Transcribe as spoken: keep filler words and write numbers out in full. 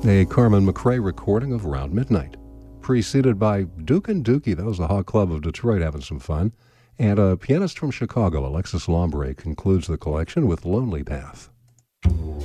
A Carmen McRae recording of Round Midnight, preceded by Duke and Dookie, that was the Hot Club of Detroit having some fun, and a pianist from Chicago, Alexis Lombre, concludes the collection with Lonely Path.